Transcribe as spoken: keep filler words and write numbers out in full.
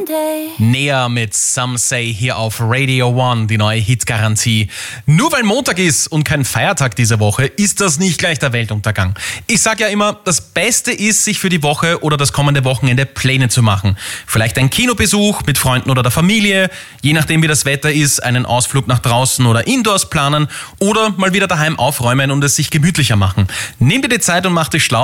Monday. Näher mit Some Say hier auf Radio One, die neue Hitgarantie. Nur weil Montag ist und kein Feiertag diese Woche, ist das nicht gleich der Weltuntergang. Ich sag ja immer, das Beste ist, sich für die Woche oder das kommende Wochenende Pläne zu machen. Vielleicht ein Kinobesuch mit Freunden oder der Familie, je nachdem wie das Wetter ist, einen Ausflug nach draußen oder Indoors planen oder mal wieder daheim aufräumen und es sich gemütlicher machen. Nimm dir die Zeit und mach dich schlau.